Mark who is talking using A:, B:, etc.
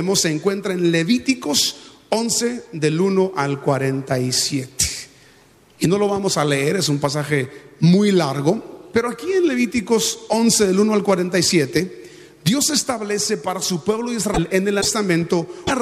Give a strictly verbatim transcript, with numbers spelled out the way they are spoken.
A: leemos se encuentra en Levíticos once del uno al cuarenta y siete. Y no lo vamos a leer, es un pasaje muy largo, pero aquí en Levíticos once del uno al cuarenta y siete, Dios establece para su pueblo Israel en el Testamento una